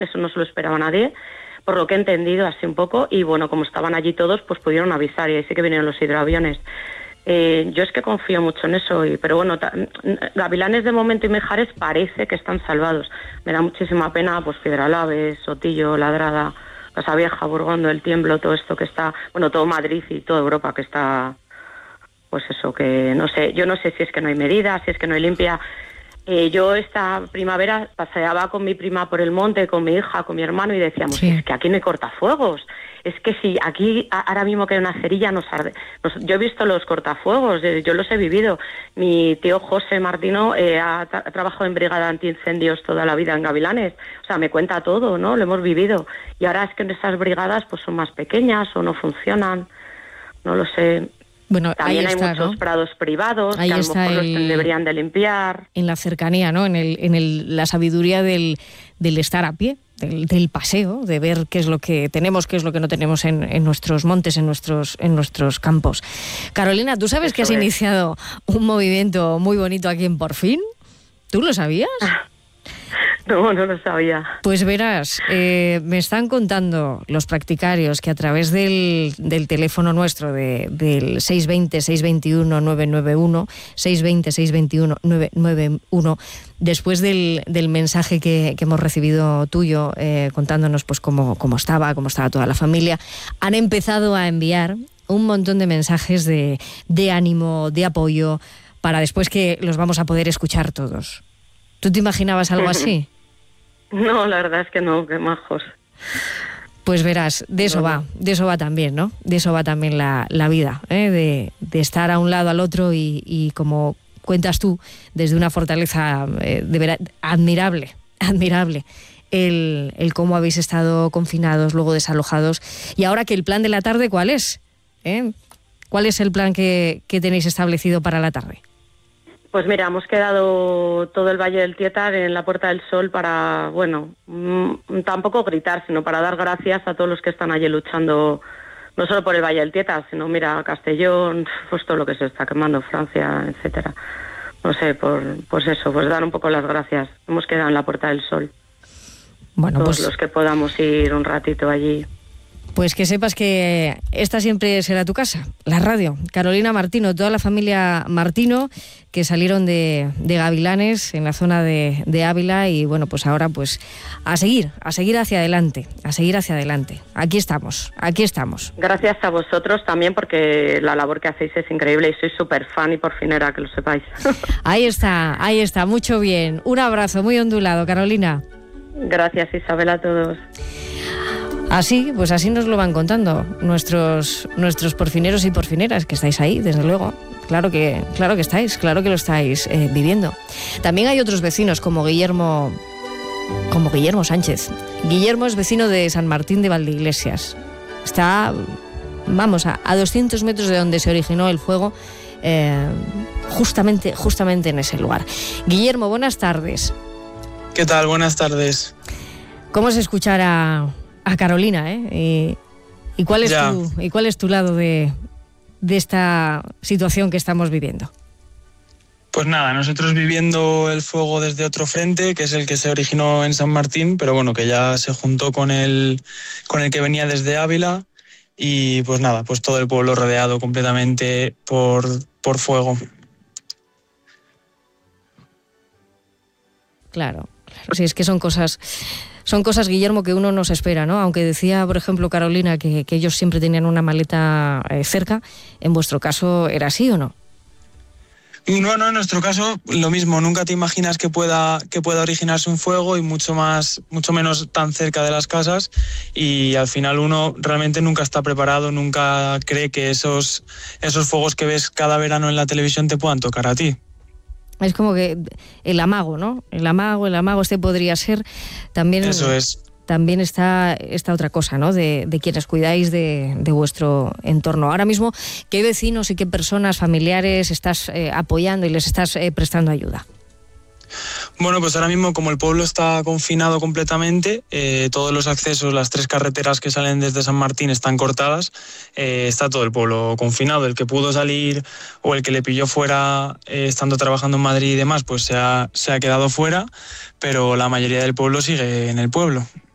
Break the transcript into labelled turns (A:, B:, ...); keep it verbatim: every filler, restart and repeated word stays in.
A: eso no se lo esperaba nadie, por lo que he entendido así un poco, y bueno, como estaban allí todos, pues pudieron avisar, y ahí sí que vinieron los hidroaviones. Eh, yo es que confío mucho en eso, y, pero bueno, ta, Gavilanes de momento y Mijares parece que están salvados. Me da muchísima pena, pues Piedralaves, Sotillo, Ladrada, Casavieja, Burgondo, El Tiemblo, todo esto que está, bueno, todo Madrid y toda Europa que está, pues eso, que no sé, yo no sé si es que no hay medidas, si es que no hay limpia. Eh, yo esta primavera paseaba con mi prima por el monte, con mi hija, con mi hermano, y decíamos, sí, es que aquí no hay cortafuegos. Es que si aquí ahora mismo que hay una cerilla nos arde. Nos, yo he visto los cortafuegos, eh, yo los he vivido. Mi tío José Martino eh, ha, tra- ha trabajado en brigada antiincendios toda la vida en Gavilanes. O sea, me cuenta todo, ¿no? Lo hemos vivido. Y ahora es que en esas brigadas pues son más pequeñas o no funcionan. No lo sé.
B: Bueno,
A: también
B: ahí
A: hay
B: está,
A: muchos
B: ¿no?
A: prados privados
B: ahí
A: que a lo
B: está
A: mejor
B: el,
A: los deberían de limpiar.
B: En la cercanía, ¿no? En, el, en el, la sabiduría del, del estar a pie, del, del paseo, de ver qué es lo que tenemos, qué es lo que no tenemos en, en nuestros montes, en nuestros, en nuestros campos. Carolina, ¿tú sabes Eso que has es. iniciado un movimiento muy bonito aquí en Por Fin? ¿Tú lo sabías?
A: No, no lo sabía.
B: Pues verás, eh, me están contando los practicarios que a través del, del teléfono nuestro, de, del seis veinte, seis veintiuno, nueve nueve uno, seis veinte, seis veintiuno, nueve nueve uno, después del, del mensaje que, que hemos recibido tuyo, eh, contándonos pues cómo, cómo estaba, cómo estaba toda la familia, han empezado a enviar un montón de mensajes de, de ánimo, de apoyo, para después que los vamos a poder escuchar todos. ¿Tú te imaginabas algo así?
A: No, la verdad es que no, qué majos.
B: Pues verás, de eso no, va, de eso va también, ¿no? De eso va también la, la vida, ¿eh? de, de estar a un lado al otro y, y como cuentas tú, desde una fortaleza eh, de vera, admirable, admirable, el, el cómo habéis estado confinados, luego desalojados. Y ahora que el plan de la tarde, ¿cuál es? ¿Eh? ¿Cuál es el plan que, que tenéis establecido para la tarde?
A: Pues mira, hemos quedado todo el Valle del Tietar en la Puerta del Sol para, bueno, mmm, tampoco gritar, sino para dar gracias a todos los que están allí luchando, no solo por el Valle del Tietar, sino, mira, Castellón, pues todo lo que se está quemando, Francia, etcétera. No sé, por pues eso, pues dar un poco las gracias. Hemos quedado en la Puerta del Sol.
B: Bueno,
A: todos
B: pues...
A: los que podamos ir un ratito allí.
B: Pues que sepas que esta siempre será tu casa, la radio. Carolina Martino, toda la familia Martino que salieron de, de Gavilanes en la zona de, de Ávila y bueno, pues ahora pues a seguir, a seguir hacia adelante, a seguir hacia adelante. Aquí estamos, aquí estamos.
A: Gracias a vosotros también porque la labor que hacéis es increíble y soy súper fan y porfinera, que lo sepáis.
B: Ahí está, ahí está, mucho bien. Un abrazo muy ondulado, Carolina.
A: Gracias, Isabel, a todos.
B: Así, pues así nos lo van contando nuestros nuestros porfineros y porfineras, que estáis ahí, desde luego. Claro que, claro que estáis, claro que lo estáis eh, viviendo. También hay otros vecinos como Guillermo, como Guillermo Sánchez. Guillermo es vecino de San Martín de Valdeiglesias. Está, vamos, a, a doscientos metros de donde se originó el fuego, eh, justamente, justamente en ese lugar. Guillermo, buenas tardes.
C: ¿Qué tal? Buenas tardes.
B: ¿Cómo se escuchará a Carolina, ¿eh? Y, y cuál es
C: ya.
B: tu y cuál es tu lado de, de esta situación que estamos viviendo?
C: Pues nada, nosotros viviendo el fuego desde otro frente, que es el que se originó en San Martín, pero bueno, que ya se juntó con el con el que venía desde Ávila, y pues nada, pues todo el pueblo rodeado completamente por, por fuego.
B: Claro, claro. Sí, es que son cosas Son cosas, Guillermo, que uno no se espera, ¿no? Aunque decía, por ejemplo, Carolina, que, que ellos siempre tenían una maleta eh, cerca, ¿en vuestro caso era así o no?
C: No, no, en nuestro caso lo mismo. Nunca te imaginas que pueda, que pueda originarse un fuego y mucho más, mucho menos tan cerca de las casas, y al final uno realmente nunca está preparado, nunca cree que esos, esos fuegos que ves cada verano en la televisión te puedan tocar a ti.
B: Es como que el amago, ¿no? El amago, el amago este podría ser también...
C: Eso es.
B: También está esta otra cosa, ¿no? De, de quienes cuidáis de, de vuestro entorno. Ahora mismo, ¿qué vecinos y qué personas, familiares estás eh, apoyando y les estás eh, prestando ayuda?
C: Bueno, pues ahora mismo, como el pueblo está confinado completamente, eh, todos los accesos, las tres carreteras que salen desde San Martín están cortadas, eh, está todo el pueblo confinado. El que pudo salir o el que le pilló fuera eh, estando trabajando en Madrid y demás, pues se ha, se ha quedado fuera, pero la mayoría del pueblo sigue en el pueblo.